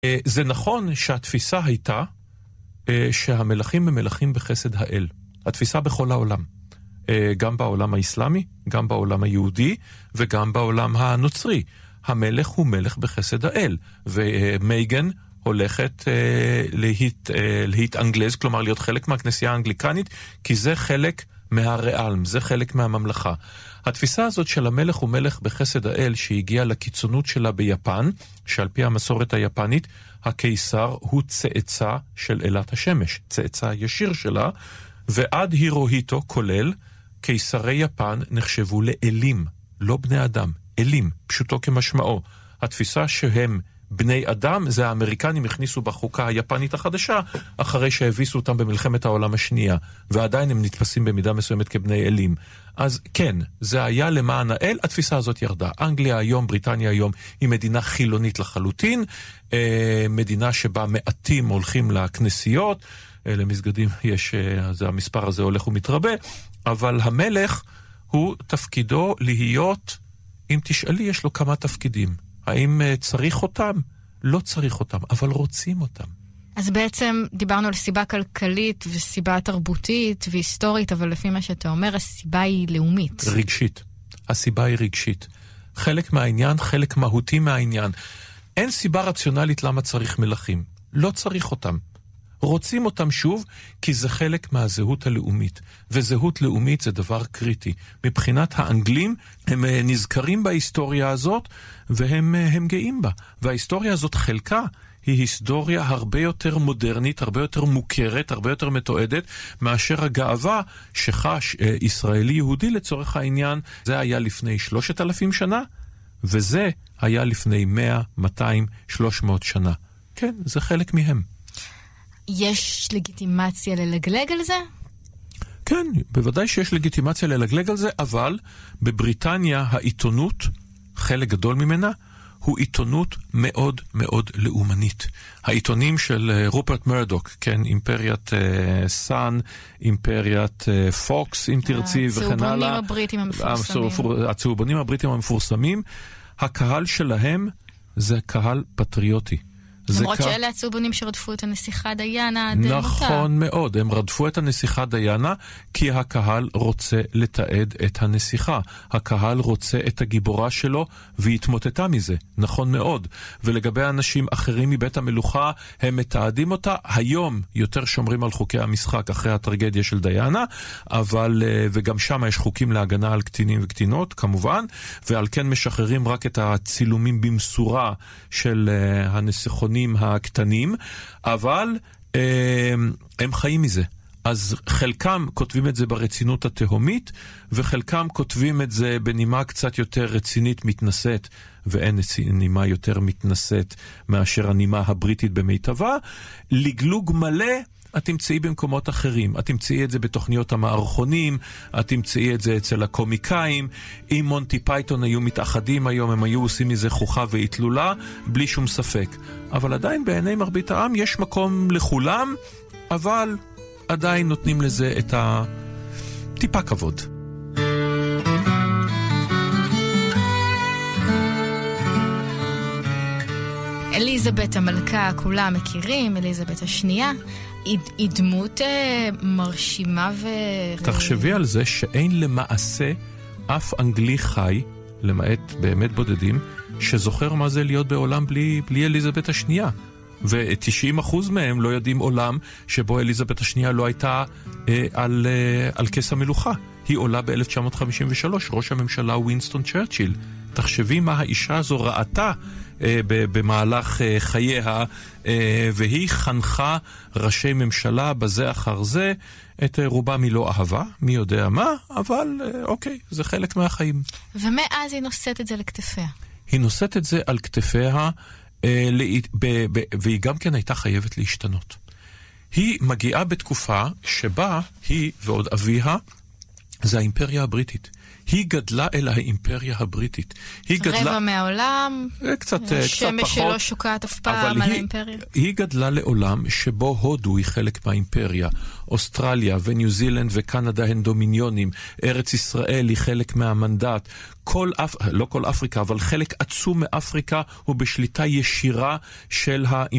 זה נכון שהתפיסה הייתה שהמלכים הם מלכים בחסד האל. התפיסה בכל העולם. גם בעולם האסלאמי, גם בעולם היהודי וגם בעולם הנוצרי. המלך הוא מלך בחסד האל. ומייגן הולכת להתאנגלז, כלומר להיות חלק מהכנסייה האנגליקנית, כי זה חלק מהריאלם, זה חלק מהממלכה. התפיסה הזאת של המלך הוא מלך בחסד האל, שהגיעה לקיצונות שלה ביפן, שעל פי המסורת היפנית, הקיסר הוא צאצא של אלת השמש, צאצא ישיר שלה, ועד הירוהיטו כולל, קיסרי יפן נחשבו לאלים, לא בני אדם, אלים, פשוטו כמשמעו. התפיסה שהם בני אדם, זה האמריקנים הכניסו בחוקה היפנית החדשה, אחרי שהביסו אותם במלחמת העולם השנייה, ועדיין הם נתפסים במידה מסוימת כבני אלים. אז כן, זה היה למען האל, התפיסה הזאת ירדה. אנגליה היום, בריטניה היום, היא מדינה חילונית לחלוטין, מדינה שבה מעטים הולכים לכנסיות, למסגדים יש, המספר הזה הולך ומתרבה, אבל המלך הוא תפקידו להיות, אם תשאלי, יש לו כמה תפקידים. האם צריך אותם? לא צריך אותם, אבל רוצים אותם. אז בעצם דיברנו על סיבה כלכלית וסיבה תרבותית והיסטורית, אבל לפי מה שאתה אומר, הסיבה היא לאומית. רגשית. הסיבה היא רגשית. חלק מהעניין, חלק מהותי מהעניין. אין סיבה רציונלית למה צריך מלכים. לא צריך אותם. רוצים אותם שוב, כי זה חלק מהזהות הלאומית. וזהות לאומית זה דבר קריטי. מבחינת האנגלים, הם נזכרים בהיסטוריה הזאת, והם גאים בה. וההיסטוריה הזאת חלקה, היא היסטוריה הרבה יותר מודרנית, הרבה יותר מוכרת, הרבה יותר מתועדת, מאשר הגאווה שחש ישראלי יהודי לצורך העניין. זה היה לפני 3,000 שנה, וזה היה לפני 100, 200, 300 שנה. כן, זה חלק מהם. יש לגיטימציה ללגלג על זה? כן, בוודאי שיש לגיטימציה ללגלג על זה, אבל בבריטניה העיתונות, חלק גדול ממנה, הוא עיתונות מאוד מאוד לאומנית. העיתונים של רופרט מרדוק, כן, אימפריית סאן, אימפריית פוקס, אם תרצי, וכן הלאה. הצהובונים הבריטים המפורסמים. הצהובונים הבריטים המפורסמים, הקהל שלהם זה קהל פטריוטי. למרות שאלה הצהובונים שרדפו את הנסיכה דיאנה עד מותה. נכון מאוד, הם רדפו את הנסיכה דיאנה כי הקהל רוצה לתעד את הנסיכה. הקהל רוצה את הגיבורה שלו והתמוטטה מזה, נכון מאוד. ולגבי אנשים אחרים מבית המלוכה, הם מתעדים אותה. היום יותר שומרים על חוקי המשחק אחרי הטרגדיה של דיאנה, אבל, וגם שם יש חוקים להגנה על קטינים וקטינות, כמובן, ועל כן משחררים רק את הצילומים במסורה של הנסיכונים הקטנים, אבל הם חיים מזה. אז חלקם כותבים את זה ברצינות התהומית, וחלקם כותבים את זה בנימה קצת יותר רצינית מתנשאת, ואין נימה יותר מתנשאת מאשר הנימה הבריטית במיטבה. לגלוג מלא את תמצאי במקומות אחרים. את תמצאי את זה בתוכניות המערכונים, את תמצאי את זה אצל הקומיקאים. אם מונטי פייתון היו מתאחדים היום, הם היו עושים מזה חוכה והתלולה, בלי שום ספק. אבל עדיין בעיני מרבית העם יש מקום לכולם, אבל עדיין נותנים לזה את הטיפה כבוד. אליזבת המלכה, כולם מכירים, אליזבת השנייה. היא דמות מרשימה תחשבי על זה שאין למעשה אף אנגלי חי, למעט באמת בודדים, שזוכר מה זה להיות בעולם בלי אליזבת השנייה. ו-90% מהם לא יודעים עולם שבו אליזבת השנייה לא הייתה על כס המלוכה. היא עולה ב-1953, ראש הממשלה ווינסטון צ'רצ'יל. תחשבי מה האישה הזו ראתה במהלך חייה, והיא חנכה ראשי ממשלה בזה אחר זה. את רובם היא לא אהבה, מי יודע מה, אבל אוקיי, זה חלק מהחיים. ומאז היא נושאת את זה לכתפיה. היא נושאת את זה על כתפיה, והיא גם כן הייתה חייבת להשתנות. היא מגיעה בתקופה שבה היא ועוד אביה, זה האימפריה הבריטית. היא גדלה אל האימפריה הבריטית. רבע מהעולם, קצת שמש שלא שוקעת אף פעם על האימפריה. היא גדלה לעולם שבו הודו היא חלק מהאימפריה. אוסטרליה וניו זילנד וקנדה הן דומיניונים. ארץ ישראל היא חלק מהמנדט. לא כל אפריקה, אבל חלק עצום מאפריקה הוא בשליטה ישירה של